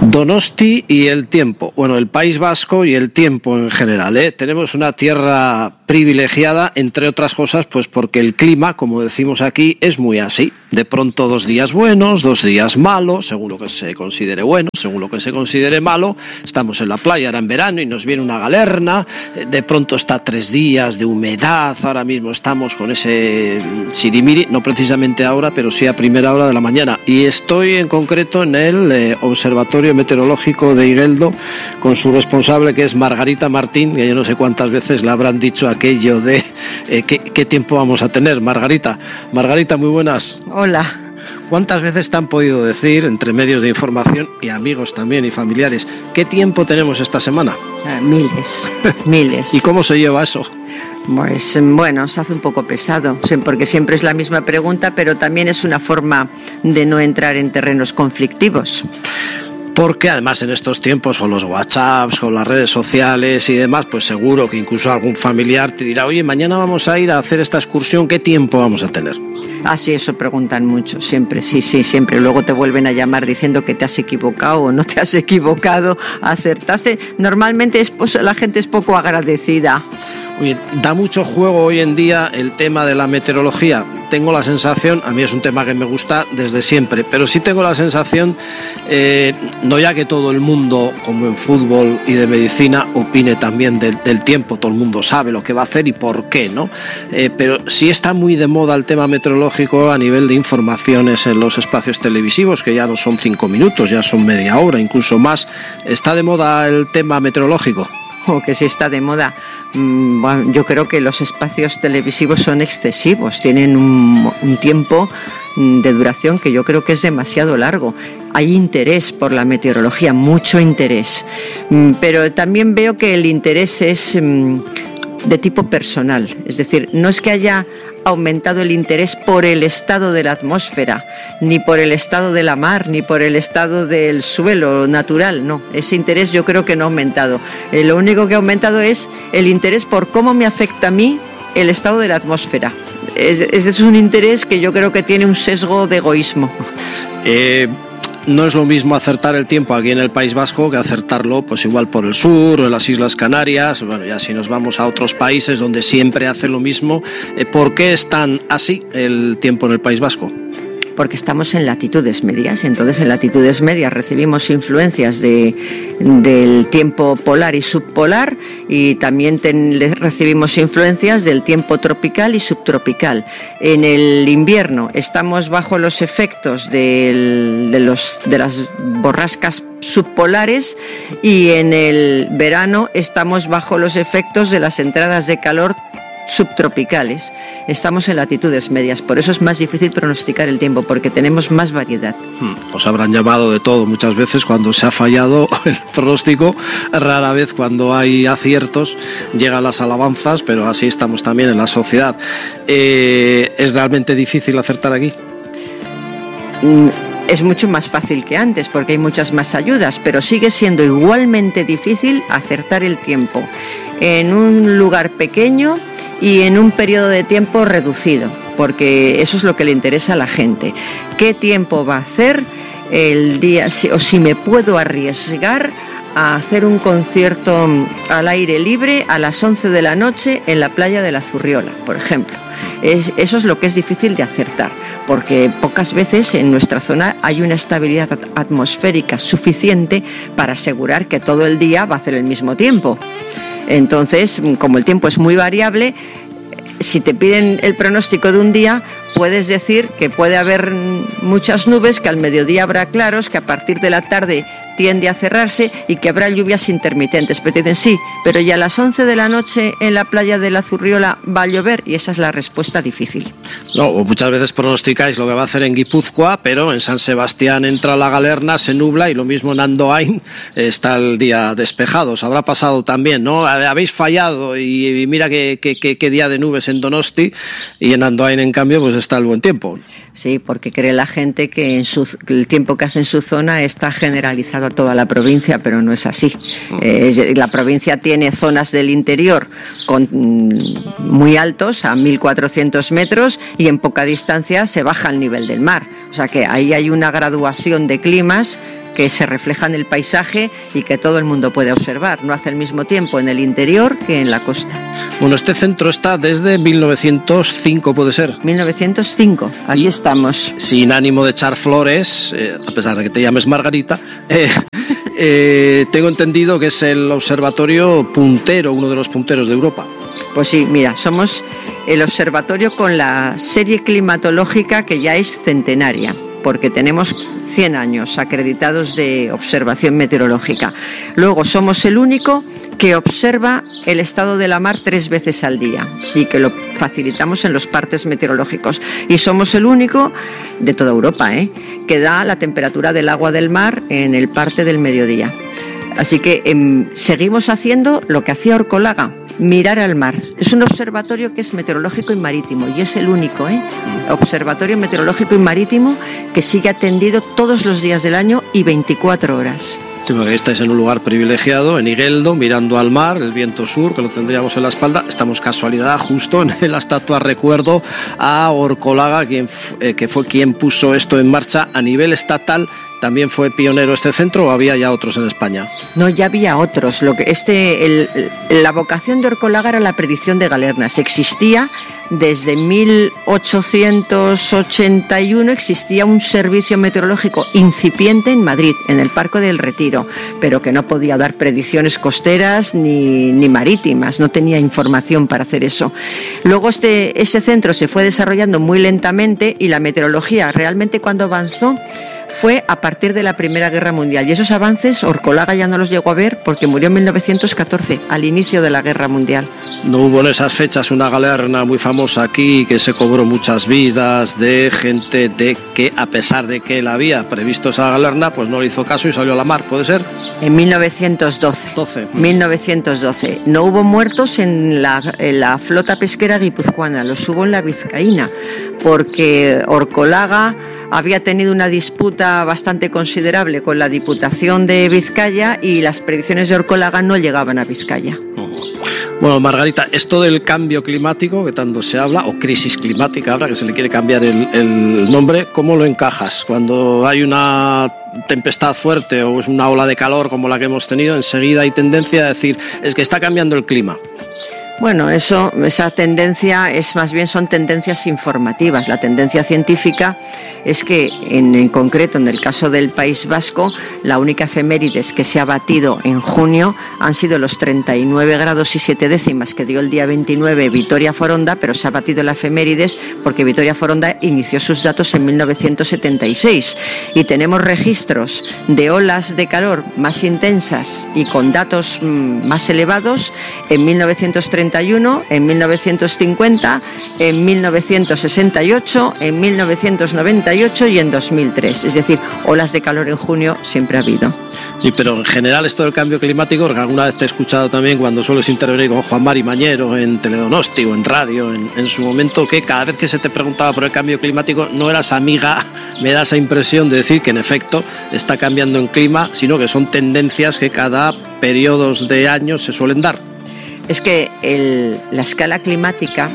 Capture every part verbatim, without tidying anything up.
Donosti y el tiempo, bueno, el País Vasco y el tiempo en general, ¿eh? Tenemos una tierra privilegiada, entre otras cosas, pues porque el clima, como decimos aquí, es muy así. De pronto dos días buenos, dos días malos, según lo que se considere bueno, según lo que se considere malo. Estamos en la playa, ahora en verano, y nos viene una galerna. De pronto está tres días de humedad, ahora mismo estamos con ese sirimiri, no precisamente ahora, pero sí a primera hora de la mañana. Y estoy en concreto en el eh, Observatorio Meteorológico de Igueldo, con su responsable, que es Margarita Martín, que yo no sé cuántas veces le habrán dicho aquello de eh, ¿qué, qué tiempo vamos a tener, Margarita? Margarita, muy buenas. Hola. ¿Cuántas veces te han podido decir, entre medios de información y amigos también y familiares, qué tiempo tenemos esta semana? Ah, miles, miles. ¿Y cómo se lleva eso? Pues bueno, se hace un poco pesado, porque siempre es la misma pregunta, pero también es una forma de no entrar en terrenos conflictivos. Porque además en estos tiempos, con los WhatsApps, con las redes sociales y demás, pues seguro que incluso algún familiar te dirá, oye, mañana vamos a ir a hacer esta excursión, ¿qué tiempo vamos a tener? Ah, sí, eso preguntan mucho, siempre, sí, sí, siempre. Luego te vuelven a llamar diciendo que te has equivocado o no te has equivocado, acertaste. Normalmente es, pues, la gente es poco agradecida. Oye, da mucho juego hoy en día el tema de la meteorología. Tengo la sensación, a mí es un tema que me gusta desde siempre, pero sí tengo la sensación, eh, no ya que todo el mundo, como en fútbol y de medicina, opine también del, del tiempo, todo el mundo sabe lo que va a hacer y por qué, ¿no? Eh, pero sí está muy de moda el tema meteorológico a nivel de informaciones en los espacios televisivos, que ya no son cinco minutos, ya son media hora, incluso más. ¿Está de moda el tema meteorológico? Oh, que sí está de moda. Bueno, yo creo que los espacios televisivos son excesivos, tienen un, un tiempo de duración que yo creo que es demasiado largo. Hay interés por la meteorología, mucho interés, pero también veo que el interés es de tipo personal, es decir, no es que haya aumentado el interés por el estado de la atmósfera, ni por el estado de la mar, ni por el estado del suelo natural, no, ese interés yo creo que no ha aumentado. Eh, lo único que ha aumentado es el interés por cómo me afecta a mí el estado de la atmósfera. Es, es un interés que yo creo que tiene un sesgo de egoísmo. Eh... No es lo mismo acertar el tiempo aquí en el País Vasco que acertarlo pues igual por el sur o en las Islas Canarias. Bueno, ya si nos vamos a otros países donde siempre hace lo mismo, ¿por qué es tan así el tiempo en el País Vasco? Porque estamos en latitudes medias, entonces en latitudes medias recibimos influencias de, del tiempo polar y subpolar, y también ten, recibimos influencias del tiempo tropical y subtropical. En el invierno estamos bajo los efectos del, de, los, de las borrascas subpolares, y en el verano estamos bajo los efectos de las entradas de calor subtropicales. Estamos en latitudes medias, por eso es más difícil pronosticar el tiempo, porque tenemos más variedad. Os habrán llamado de todo muchas veces cuando se ha fallado el pronóstico, rara vez cuando hay aciertos llegan las alabanzas, pero así estamos también en la sociedad. Eh, ¿Es realmente difícil acertar aquí? Es mucho más fácil que antes porque hay muchas más ayudas, pero sigue siendo igualmente difícil acertar el tiempo en un lugar pequeño y en un periodo de tiempo reducido, porque eso es lo que le interesa a la gente. ¿Qué tiempo va a hacer el día, o si me puedo arriesgar a hacer un concierto al aire libre a las once de la noche en la playa de la Zurriola, por ejemplo? Es, eso es lo que es difícil de acertar, porque pocas veces en nuestra zona hay una estabilidad atmosférica suficiente para asegurar que todo el día va a hacer el mismo tiempo. Entonces, como el tiempo es muy variable, si te piden el pronóstico de un día, puedes decir que puede haber muchas nubes, que al mediodía habrá claros, que a partir de la tarde tiende a cerrarse y que habrá lluvias intermitentes. Pero te dicen sí, pero ya a las once de la noche en la playa de la Zurriola va a llover, y esa es la respuesta difícil. No, muchas veces pronosticáis lo que va a hacer en Guipúzcoa, pero en San Sebastián entra la galerna, se nubla, y lo mismo en Andoain está el día despejado. Os habrá pasado también, ¿no? Habéis fallado y mira qué, qué, qué, qué día de nubes en Donosti, y en Andoain en cambio pues está el buen tiempo. Sí, porque cree la gente que, en su, que el tiempo que hace en su zona está generalizado a toda la provincia, pero no es así. Eh, la provincia tiene zonas del interior con, muy altos, a mil cuatrocientos metros, y en poca distancia se baja el nivel del mar. O sea que ahí hay una graduación de climas que se refleja en el paisaje y que todo el mundo puede observar. No hace el mismo tiempo en el interior que en la costa. Bueno, este centro está desde mil novecientos cinco, ¿puede ser? mil novecientos cinco, aquí y estamos. Sin ánimo de echar flores, eh, a pesar de que te llames Margarita, eh, eh, tengo entendido que es el observatorio puntero, uno de los punteros de Europa. Pues sí, mira, somos el observatorio con la serie climatológica que ya es centenaria, porque tenemos cien años acreditados de observación meteorológica. Luego somos el único que observa el estado de la mar tres veces al día y que lo facilitamos en los partes meteorológicos. Y somos el único de toda Europa, ¿eh?, que da la temperatura del agua del mar en el parte del mediodía. Así que eh, seguimos haciendo lo que hacía Orcolaga, mirar al mar. Es un observatorio que es meteorológico y marítimo y es el único, ¿eh? observatorio meteorológico y marítimo que sigue atendido todos los días del año y veinticuatro horas. Sí, porque estáis en un lugar privilegiado, en Igueldo, mirando al mar, el viento sur, que lo tendríamos en la espalda. Estamos, casualidad, justo en la estatua recuerdo a Orcolaga, quien, eh, que fue quien puso esto en marcha a nivel estatal. ¿También fue pionero este centro o había ya otros en España? No, ya había otros. Lo que este, el, la vocación de Orcolaga era la predicción de galernas. Existía desde mil ochocientos ochenta y uno, existía un servicio meteorológico incipiente en Madrid, en el Parque del Retiro, pero que no podía dar predicciones costeras ni, ni marítimas, no tenía información para hacer eso. Luego este, ese centro se fue desarrollando muy lentamente y la meteorología realmente cuando avanzó fue a partir de la Primera Guerra Mundial. Y esos avances Orcolaga ya no los llegó a ver porque murió en mil novecientos catorce, al inicio de la Guerra Mundial. No hubo en esas fechas una galerna muy famosa aquí que se cobró muchas vidas de gente de que, a pesar de que él había previsto esa galerna, pues no le hizo caso y salió a la mar, ¿puede ser? En mil novecientos doce. doce. mil novecientos doce. No hubo muertos en la, en la flota pesquera guipuzcoana, los hubo en la vizcaína, porque Orcolaga había tenido una disputa bastante considerable con la Diputación de Vizcaya y las predicciones de Orcolaga no llegaban a Vizcaya. Bueno, Margarita, esto del cambio climático que tanto se habla, o crisis climática ahora que se le quiere cambiar el, el nombre, ¿cómo lo encajas? Cuando hay una tempestad fuerte o es una ola de calor como la que hemos tenido, enseguida hay tendencia a decir, es que está cambiando el clima. Bueno, eso, esa tendencia es más bien son tendencias informativas. La tendencia científica es que, en, en concreto, en el caso del País Vasco, la única efemérides que se ha batido en junio han sido los treinta y nueve grados y siete décimas que dio el día veintinueve Vitoria Foronda, pero se ha batido la efemérides porque Vitoria Foronda inició sus datos en mil novecientos setenta y seis y tenemos registros de olas de calor más intensas y con datos mmm, más elevados en mil novecientos treinta y uno, en mil novecientos cincuenta, en mil novecientos sesenta y ocho, en mil novecientos noventa y ocho y en dos mil tres. Es decir, olas de calor en junio siempre ha habido. Sí, pero en general esto del cambio climático, porque alguna vez te he escuchado también cuando sueles intervenir con Juan Mari Mañero en Teledonosti o en radio, en, en su momento, que cada vez que se te preguntaba por el cambio climático no eras amiga, me da esa impresión de decir que en efecto está cambiando en clima, sino que son tendencias que cada periodos de años se suelen dar. Es que el, la escala climática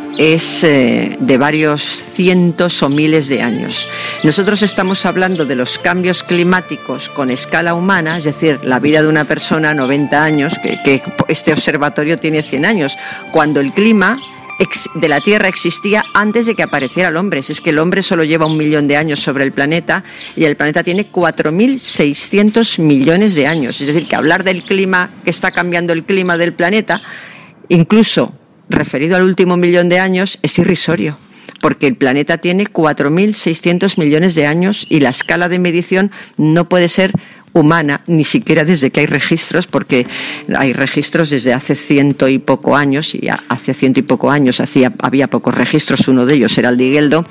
es eh, de varios cientos o miles de años. Nosotros estamos hablando de los cambios climáticos con escala humana, es decir, la vida de una persona, noventa años, que, que este observatorio tiene cien años, cuando el clima de la Tierra existía antes de que apareciera el hombre. Si es que el hombre solo lleva un millón de años sobre el planeta y el planeta tiene cuatro mil seiscientos millones de años. Es decir, que hablar del clima, que está cambiando el clima del planeta, incluso referido al último millón de años, es irrisorio, porque el planeta tiene cuatro mil seiscientos millones de años y la escala de medición no puede ser humana, ni siquiera desde que hay registros, porque hay registros desde hace ciento y poco años, y hace ciento y poco años hacía, había pocos registros, uno de ellos era el de Igueldo,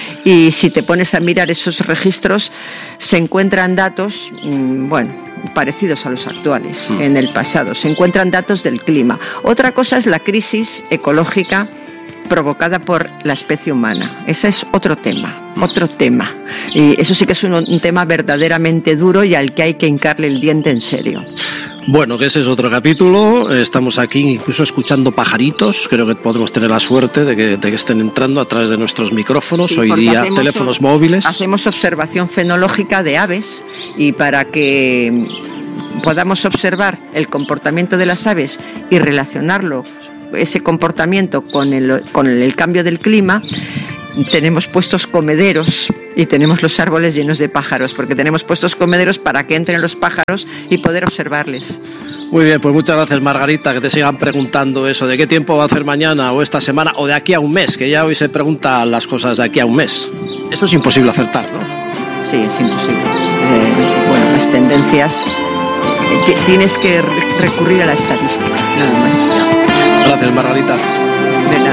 y si te pones a mirar esos registros, se encuentran datos, bueno, parecidos a los actuales, mm. en el pasado, se encuentran datos del clima. Otra cosa es la crisis ecológica provocada por la especie humana. Ese es otro tema, otro tema. Y eso sí que es un, un tema verdaderamente duro y al que hay que hincarle el diente en serio. Bueno, que ese es otro capítulo. Estamos aquí incluso escuchando pajaritos. Creo que podemos tener la suerte de que, de que estén entrando a través de nuestros micrófonos. Sí, hoy día hacemos, teléfonos móviles. Hacemos observación fenológica de aves, y para que podamos observar el comportamiento de las aves y relacionarlo, ese comportamiento, con el, con el cambio del clima, tenemos puestos comederos y tenemos los árboles llenos de pájaros, porque tenemos puestos comederos para que entren los pájaros y poder observarles. Muy bien, pues muchas gracias, Margarita, que te sigan preguntando eso, de qué tiempo va a hacer mañana o esta semana o de aquí a un mes, que ya hoy se preguntan las cosas de aquí a un mes. Eso es imposible acertar, ¿no? Sí, es imposible. Eh, bueno, las tendencias, eh, tienes que recurrir a la estadística, nada más. Gracias, Margarita. De nada.